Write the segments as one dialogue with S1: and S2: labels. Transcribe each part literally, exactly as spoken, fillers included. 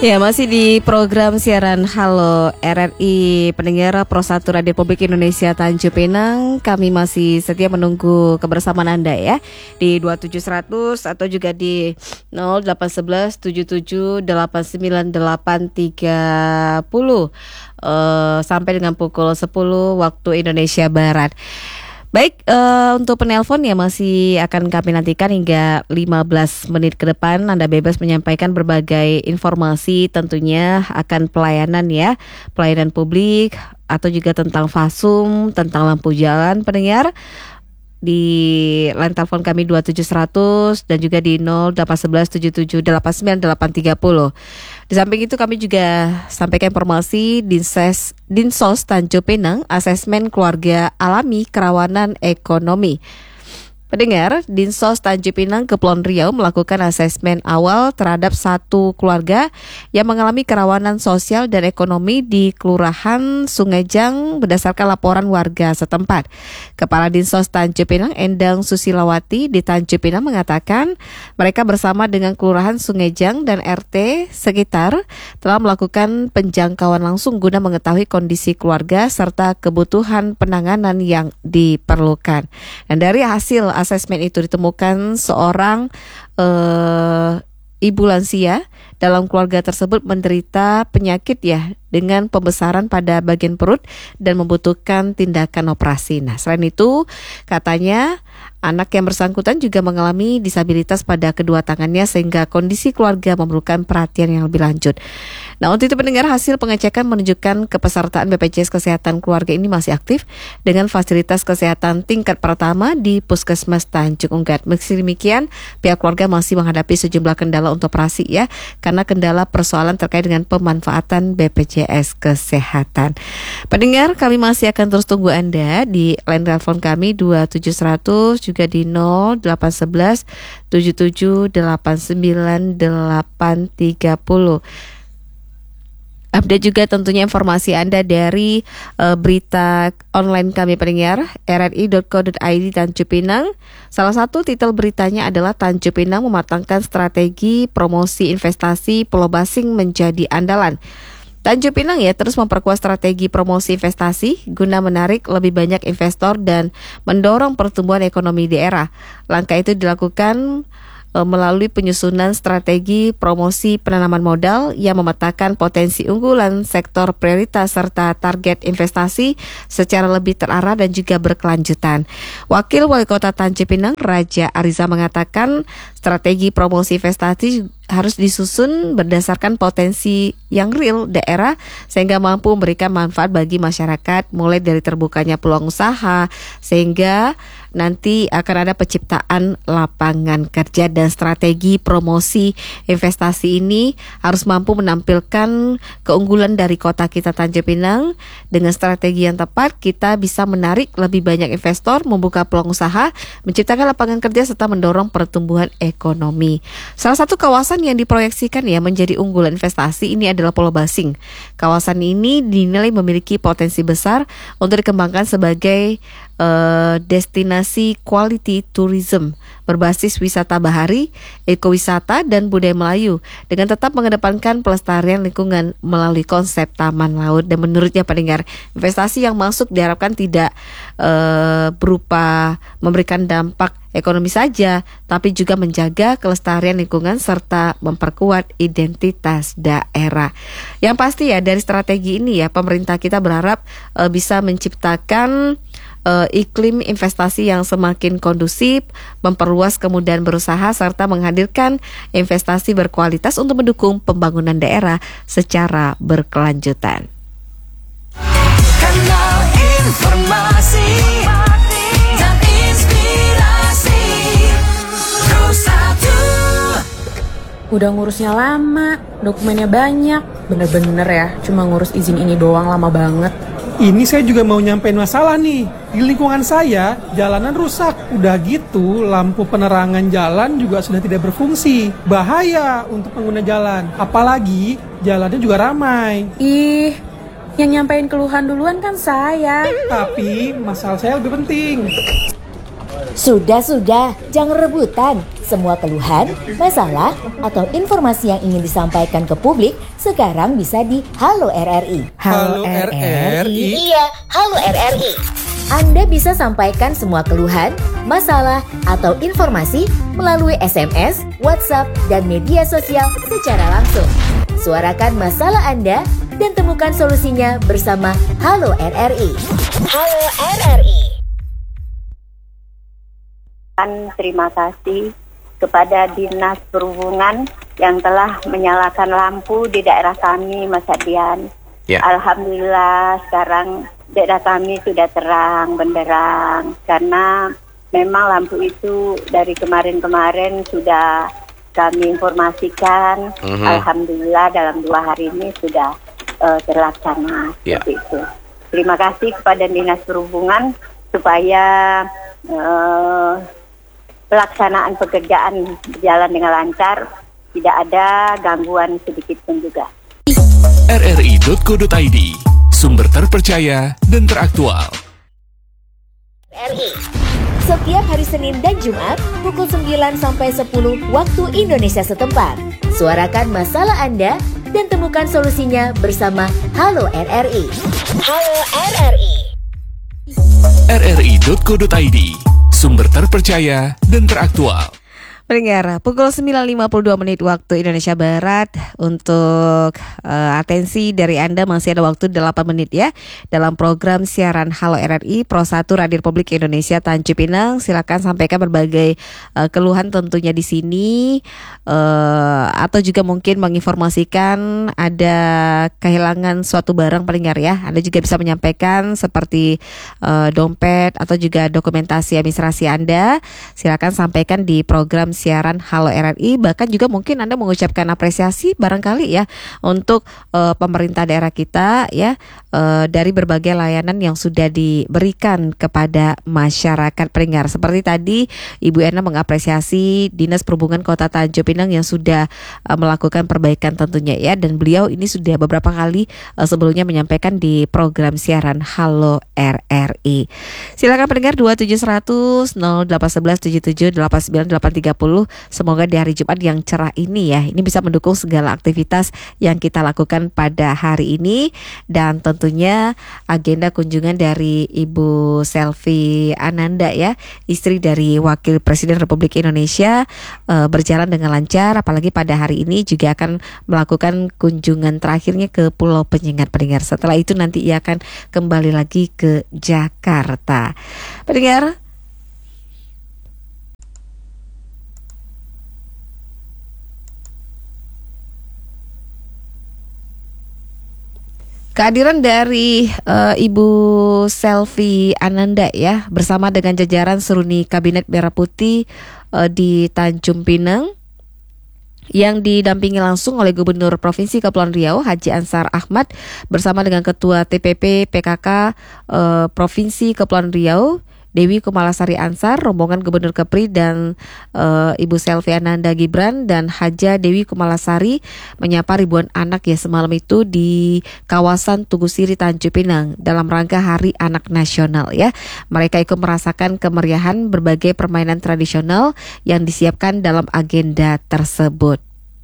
S1: Ya, masih di program siaran Halo R R I, pendengar Pro satu Radio Republik Indonesia Tanjung Pinang. Kami masih setia menunggu kebersamaan Anda ya di dua tujuh seratus atau juga di nol delapan satu satu tujuh tujuh delapan sembilan delapan tiga nol uh, sampai dengan pukul sepuluh waktu Indonesia Barat. Baik, uh, untuk penelpon ya masih akan kami nantikan hingga lima belas menit ke depan. Anda bebas menyampaikan berbagai informasi tentunya akan pelayanan ya, pelayanan publik atau juga tentang Fasum, tentang lampu jalan pendengar. Di line telepon kami dua tujuh seratus dan juga di nol delapan satu satu tujuh tujuh delapan sembilan delapan tiga nol. Di samping itu kami juga sampaikan informasi Dinses Dinsos Tanjung Pinang, asesmen keluarga alami kerawanan ekonomi. Pendengar, Dinsos Tanjung Pinang Kepulauan Riau melakukan asesmen awal terhadap satu keluarga yang mengalami kerawanan sosial dan ekonomi di Kelurahan Sungejang berdasarkan laporan warga setempat. Kepala Dinsos Tanjung Pinang Endang Susilawati di Tanjung Pinang mengatakan mereka bersama dengan Kelurahan Sungejang dan R T sekitar telah melakukan penjangkauan langsung guna mengetahui kondisi keluarga serta kebutuhan penanganan yang diperlukan. Dan dari hasil asesmen itu ditemukan seorang uh, ibu lansia dalam keluarga tersebut menderita penyakit ya dengan pembesaran pada bagian perut dan membutuhkan tindakan operasi. Nah, selain itu katanya anak yang bersangkutan juga mengalami disabilitas pada kedua tangannya sehingga kondisi keluarga memerlukan perhatian yang lebih lanjut. Nah, untuk itu pendengar, hasil pengecekan menunjukkan kepesertaan B P J S Kesehatan Keluarga ini masih aktif dengan fasilitas kesehatan tingkat pertama di Puskesmas Tanjung Unggat. Meski demikian, pihak keluarga masih menghadapi sejumlah kendala untuk operasi ya, karena kendala persoalan terkait dengan pemanfaatan B P J S Kesehatan. Pendengar, kami masih akan terus tunggu Anda di line telepon kami dua tujuh seratus juga di nol delapan satu satu tujuh tujuh delapan sembilan delapan tiga nol. Update juga tentunya informasi Anda dari uh, berita online kami pendengar r r i dot co dot i d Tanjung Pinang. Salah satu titel beritanya adalah Tanjung Pinang mematangkan strategi promosi investasi Pulau Basing menjadi andalan. Tanjung Pinang ya terus memperkuat strategi promosi investasi guna menarik lebih banyak investor dan mendorong pertumbuhan ekonomi daerah. Langkah itu dilakukan melalui penyusunan strategi promosi penanaman modal yang memetakan potensi unggulan sektor prioritas serta target investasi secara lebih terarah dan juga berkelanjutan. Wakil Wali Kota Tanjung Pinang, Raja Ariza mengatakan strategi promosi investasi harus disusun berdasarkan potensi yang real daerah sehingga mampu memberikan manfaat bagi masyarakat mulai dari terbukanya peluang usaha sehingga nanti akan ada penciptaan lapangan kerja. Dan strategi promosi investasi ini harus mampu menampilkan keunggulan dari kota kita Tanjung Pinang. Dengan strategi yang tepat kita bisa menarik lebih banyak investor, membuka peluang usaha, menciptakan lapangan kerja serta mendorong pertumbuhan ekonomi. Salah satu kawasan yang diproyeksikan ya menjadi unggulan investasi ini adalah Pulau Basing. Kawasan ini dinilai memiliki potensi besar untuk dikembangkan sebagai uh, destinasi quality tourism berbasis wisata bahari, ekowisata dan budaya Melayu dengan tetap mengedepankan pelestarian lingkungan melalui konsep taman laut. Dan menurutnya pendengar, investasi yang masuk diharapkan tidak uh, berupa memberikan dampak ekonomi saja, tapi juga menjaga kelestarian lingkungan serta memperkuat identitas daerah. Yang pasti ya dari strategi ini ya pemerintah kita berharap uh, bisa menciptakan uh, iklim investasi yang semakin kondusif, memperluas kemudahan berusaha serta menghadirkan investasi berkualitas untuk mendukung pembangunan daerah secara berkelanjutan.
S2: Kanal informasi dan inspirasi Pro satu.
S3: Udah ngurusnya lama, dokumennya banyak. Bener-bener ya, cuma ngurus izin ini doang lama banget.
S4: Ini saya juga mau nyampein masalah nih. Di lingkungan saya, jalanan rusak. Udah gitu, lampu penerangan jalan juga sudah tidak berfungsi. Bahaya untuk pengguna jalan. Apalagi, jalannya juga ramai.
S3: Ih, yang nyampein keluhan duluan kan saya.
S4: Tapi, masalah saya lebih penting.
S5: Sudah-sudah, jangan rebutan. Semua keluhan, masalah, atau informasi yang ingin disampaikan ke publik sekarang bisa di Halo R R I.
S4: Halo R R I.
S5: Iya, Halo R R I. Anda bisa sampaikan semua keluhan, masalah, atau informasi melalui S M S, WhatsApp, dan media sosial secara langsung. Suarakan masalah Anda dan temukan solusinya bersama Halo R R I. Halo R R I.
S6: Terima kasih kepada Dinas Perhubungan yang telah menyalakan lampu di daerah kami, Mas Adian.
S7: Ya.
S6: Alhamdulillah sekarang daerah kami sudah terang benderang karena memang lampu itu dari kemarin-kemarin sudah kami informasikan.
S7: Mhm.
S6: Alhamdulillah dalam dua hari ini sudah uh, terlaksana.
S7: Ya.
S6: Seperti itu. Terima kasih kepada Dinas Perhubungan supaya uh, pelaksanaan pekerjaan berjalan dengan lancar, tidak ada gangguan sedikit pun juga.
S8: r r i dot co dot i d, sumber terpercaya dan teraktual.
S5: R R I. Setiap hari Senin dan Jumat pukul sembilan sampai sepuluh waktu Indonesia setempat. Suarakan masalah Anda dan temukan solusinya bersama Halo R R I. Halo R R I.
S8: r r i dot co dot i d, sumber terpercaya dan teraktual.
S1: Pendengar, pukul sembilan lima puluh dua menit waktu Indonesia Barat. Untuk uh, atensi dari Anda masih ada waktu delapan menit ya dalam program siaran Halo R R I Pro satu Radio Republik Indonesia Tanjung Pinang. Silakan sampaikan berbagai uh, keluhan tentunya di sini, uh, atau juga mungkin menginformasikan ada kehilangan suatu barang pendengar ya. Anda juga bisa menyampaikan seperti uh, dompet atau juga dokumentasi administrasi Anda. Silakan sampaikan di program siaran Halo R R I. Bahkan juga mungkin Anda mengucapkan apresiasi barangkali ya untuk uh, pemerintah daerah kita ya, uh, dari berbagai layanan yang sudah diberikan kepada masyarakat pendengar. Seperti tadi Ibu Erna mengapresiasi Dinas Perhubungan Kota Tanjung Pinang yang sudah uh, melakukan perbaikan tentunya ya, dan beliau ini sudah beberapa kali uh, sebelumnya menyampaikan di program siaran Halo R R I. Silakan pendengar dua tujuh seratus nol delapan sebelas tujuh tujuh delapan sembilan delapan tiga puluh. Semoga di hari Jumat yang cerah ini ya, ini bisa mendukung segala aktivitas yang kita lakukan pada hari ini. Dan tentunya agenda kunjungan dari Ibu Selvi Ananda ya, istri dari Wakil Presiden Republik Indonesia, e, berjalan dengan lancar. Apalagi pada hari ini juga akan melakukan kunjungan terakhirnya ke Pulau Penyengat pendengar. Setelah itu nanti ia akan kembali lagi ke Jakarta pendengar. Kehadiran dari uh, Ibu Selvi Ananda ya bersama dengan jajaran seruni Kabinet Merah Putih uh, di Tanjung Pinang yang didampingi langsung oleh Gubernur Provinsi Kepulauan Riau Haji Ansar Ahmad bersama dengan Ketua T P P P K K uh, Provinsi Kepulauan Riau Dewi Kumalasari Ansar, rombongan Gubernur Kepri dan e, Ibu Selvi Ananda Gibran dan Haja Dewi Kumalasari menyapa ribuan anak ya semalam itu di kawasan Tugu Siri Tanjung Pinang dalam rangka Hari Anak Nasional ya. Mereka ikut merasakan kemeriahan berbagai permainan tradisional yang disiapkan dalam agenda tersebut.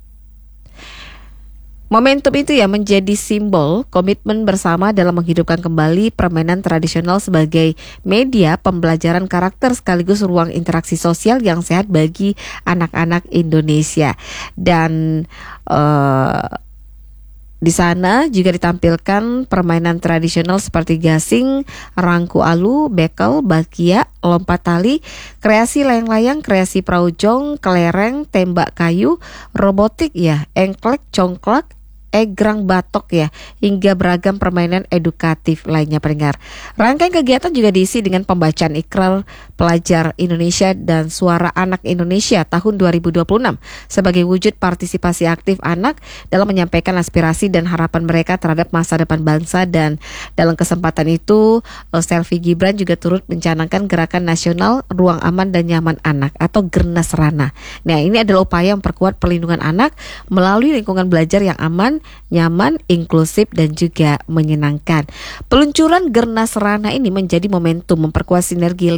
S1: Momentum itu ya menjadi simbol komitmen bersama dalam menghidupkan kembali permainan tradisional sebagai media pembelajaran karakter sekaligus ruang interaksi sosial yang sehat bagi anak-anak Indonesia. Dan uh, di sana juga ditampilkan permainan tradisional seperti gasing, rangku alu, bekel, bakia, lompat tali, kreasi layang-layang, kreasi perahu jong, kelereng, tembak kayu, robotik ya, engklek, congklak, egrang batok ya, hingga beragam permainan edukatif lainnya pendengar. Rangkaian kegiatan juga diisi dengan pembacaan ikrar pelajar Indonesia dan Suara Anak Indonesia tahun dua ribu dua puluh enam sebagai wujud partisipasi aktif anak dalam menyampaikan aspirasi dan harapan mereka terhadap masa depan bangsa. Dan dalam kesempatan itu Selvi Gibran juga turut mencanangkan Gerakan Nasional Ruang Aman dan Nyaman Anak atau Gernasrana. Nah, ini adalah upaya memperkuat perlindungan anak melalui lingkungan belajar yang aman, nyaman, inklusif, dan juga menyenangkan. Peluncuran Gernasrana ini menjadi momentum memperkuat sinergi lintas kementerian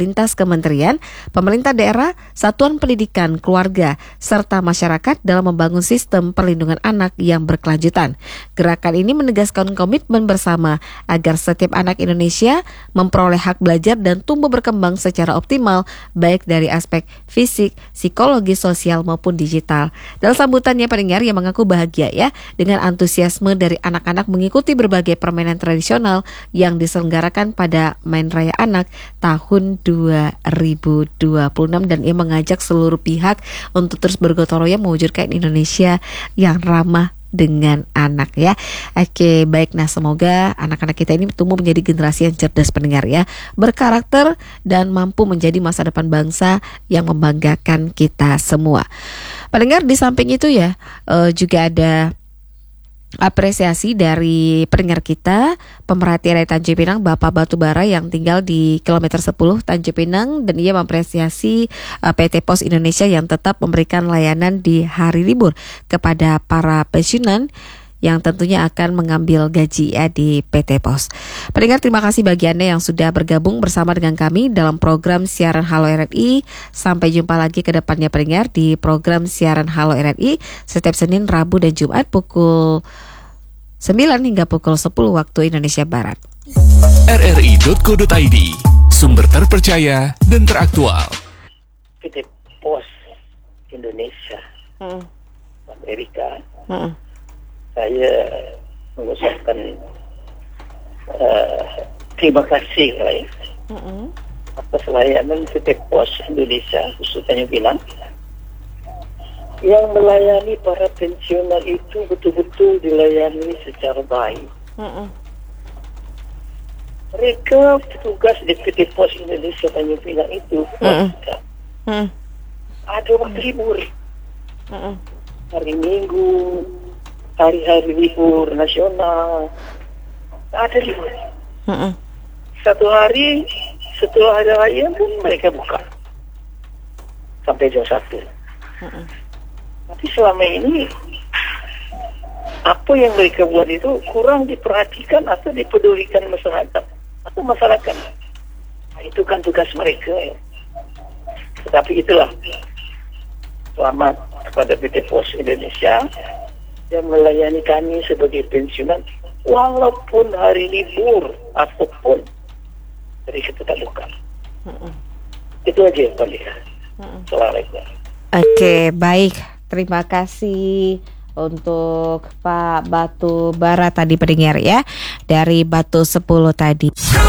S1: kementerian, pemerintah daerah, satuan pendidikan, keluarga, serta masyarakat dalam membangun sistem perlindungan anak yang berkelanjutan. Gerakan ini menegaskan komitmen bersama agar setiap anak Indonesia memperoleh hak belajar dan tumbuh berkembang secara optimal, baik dari aspek fisik, psikologi, sosial maupun digital. Dalam sambutannya, pendengar yang mengaku bahagia ya dengan antusiasme dari anak-anak mengikuti berbagai permainan tradisional yang diselenggarakan pada Main Raya Anak tahun dua ribu dua puluh enam, dan ia mengajak seluruh pihak untuk terus bergotong royong mewujudkan Indonesia yang ramah dengan anak ya. Oke, baik. Nah, semoga anak-anak kita ini tumbuh menjadi generasi yang cerdas, pendengar ya, berkarakter dan mampu menjadi masa depan bangsa yang membanggakan kita semua. Pendengar, di samping itu ya uh, juga ada apresiasi dari pendengar kita, pemerhati Raya Tanjung Pinang, Bapak Batubara yang tinggal di kilometer sepuluh Tanjung Pinang, dan ia mengapresiasi uh, P T Pos Indonesia yang tetap memberikan layanan di hari libur kepada para pensiunan yang tentunya akan mengambil gaji ya di P T Pos. Pendengar, terima kasih bagi Anda yang sudah bergabung bersama dengan kami dalam program siaran Halo R R I. Sampai jumpa lagi ke depannya pendengar di program siaran Halo R R I setiap Senin, Rabu, dan Jumat pukul sembilan hingga pukul sepuluh waktu Indonesia Barat.
S8: R R I dot co dot I D, sumber terpercaya dan teraktual.
S7: P T Pos Indonesia, hmm. Amerika, hmm. saya mengucapkan uh, terima kasih lah ya, hmm. atas layanan P T Pos Indonesia, khususnya bilang yang melayani para pensiunan itu betul-betul dilayani secara baik. Mm-mm. Mereka petugas di P T Pos Indonesia Tanjung Pinang itu mm. ada waktu libur, Mm-mm. hari Minggu, hari-hari libur nasional, ada libur. Mm-mm. Satu hari setelah hari raya pun mereka buka sampai jam satu. Mm-mm. Tapi selama ini apa yang mereka buat itu kurang diperhatikan atau dipedulikan masyarakat atau masyarakat. Nah, itu kan tugas mereka ya. Tetapi itulah, selamat kepada P T Pos Indonesia yang melayani kami sebagai pensiunan walaupun hari libur apapun mereka tetap buka. Mm-mm. Itu aja Pak Lika. Assalamualaikum.
S1: Oke, baik. Terima kasih untuk Pak Batubara tadi pendengar ya, dari Batu sepuluh tadi.